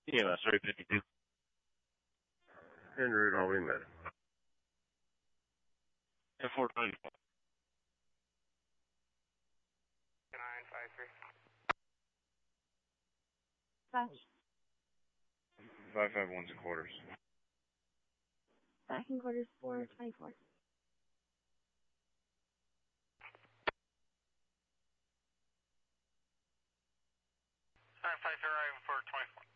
TMS 352. En route, Albany Med. F420. 953. 551 and quarters. Back in quarters 424. 950 arriving for 24.